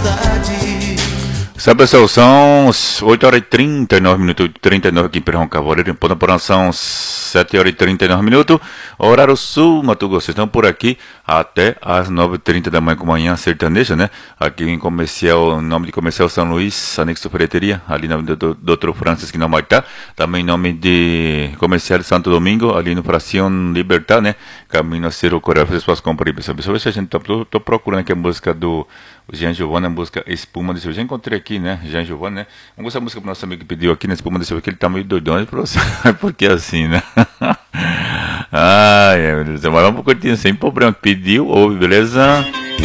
Sabe, pessoal, são 8 horas e 39 minutos, 39 aqui em Perrão Cavaleiro, em Ponta são 7 horas e 39 minutos, horário sul, Mato Grosso. Estão por aqui até as 9h30 da manhã com manhã sertaneja, né? Aqui em comercial, nome de comercial São Luís, anexo Ferreteria, ali na Dr. Francis, que não vai estar. Também nome de comercial Santo Domingo, ali no Fração Libertar, né? Caminho a Ciro Coreia, fazer suas compras aí, pessoal. Deixa eu ver se a gente tô procurando aqui a música do Jean Giovanni, a música Espuma de Cerveja. Já encontrei aqui, né? Jean Giovanni, né? Vamos gostar da música pro nosso amigo que pediu aqui, né? Espuma de Cerveja, que ele tá meio doidão, porque assim, né? Ai, meu Deus, mas vamos curtir sem problema. Pediu, ouve, beleza?